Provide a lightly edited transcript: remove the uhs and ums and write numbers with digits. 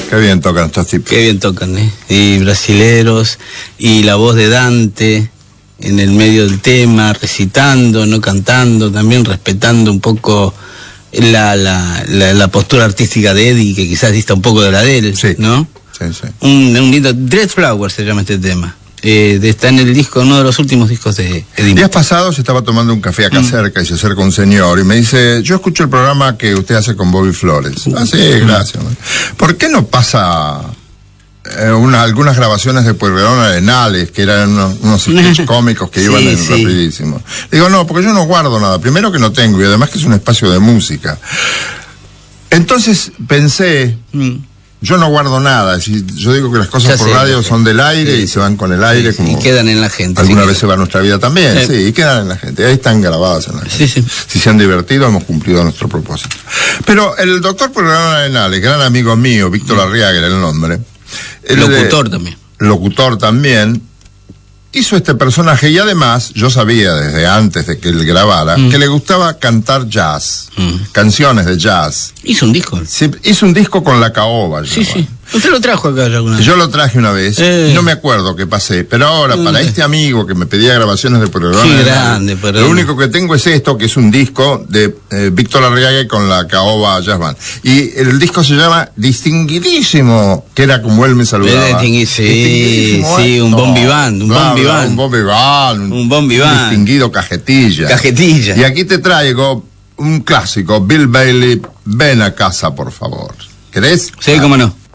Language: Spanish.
Qué bien tocan estos tipos. Qué bien tocan, y brasileros, y la voz de Dante en el medio del tema, recitando, no cantando, también respetando un poco la postura artística de Eddie, que quizás dista un poco de la de él, sí, ¿no? Sí, sí. Un lindo Dread Flower se llama este tema. Está en el disco, uno de los últimos discos de Eddie. Días pasados estaba tomando un café acá cerca y se acerca un señor y me dice, yo escucho el programa que usted hace con Bobby Flores. Ah, sí, gracias. ¿Por qué no pasa algunas grabaciones de Pueyrredón Arenales, que eran unos sketches cómicos que iban rapidísimo? Digo, no, porque yo no guardo nada. Primero que no tengo y además que es un espacio de música. Entonces pensé... Yo no guardo nada, yo digo que las cosas por radio son del aire y se van con el aire, como y quedan en la gente. Alguna vez se va nuestra vida también, y quedan en la gente, ahí están grabadas en la gente. Si se han divertido, hemos cumplido nuestro propósito. Pero el doctor Pueyrredón Arenales, gran amigo mío, Víctor Arriaga era el nombre. Locutor también. Hizo este personaje y además, yo sabía desde antes de que él grabara, que le gustaba cantar jazz, canciones de jazz. Hizo un disco. Sí, hizo un disco con La Caoba. Sí. ¿Usted lo trajo acá alguna vez? Yo lo traje una vez, no me acuerdo qué pasé, pero ahora para este amigo que me pedía grabaciones de Pueyrredón, lo único que tengo es esto, que es un disco de Víctor Arriaga con La Caoba Jazz Band. Y el disco se llama Distinguidísimo, que era como él me saludaba. Sí, un bon vivant, un bon vivant. Un distinguido cajetilla. Y aquí te traigo un clásico, Bill Bailey, Ven a casa, por favor. ¿Querés? Sí, cómo no.